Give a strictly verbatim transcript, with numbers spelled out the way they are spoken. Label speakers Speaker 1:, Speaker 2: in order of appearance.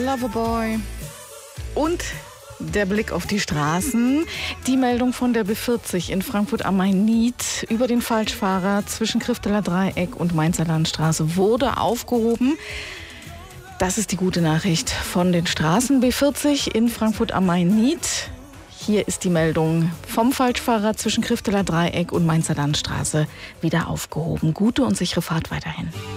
Speaker 1: Loverboy. Und der Blick auf die Straßen. Die Meldung von der B vierzig in Frankfurt am Main-Nied über den Falschfahrer zwischen Krifteler Dreieck und Mainzer Landstraße wurde aufgehoben. Das ist die gute Nachricht von den Straßen. B vierzig in Frankfurt am Main-Nied. Hier ist die Meldung vom Falschfahrer zwischen Krifteler Dreieck und Mainzer Landstraße wieder aufgehoben. Gute und sichere Fahrt weiterhin.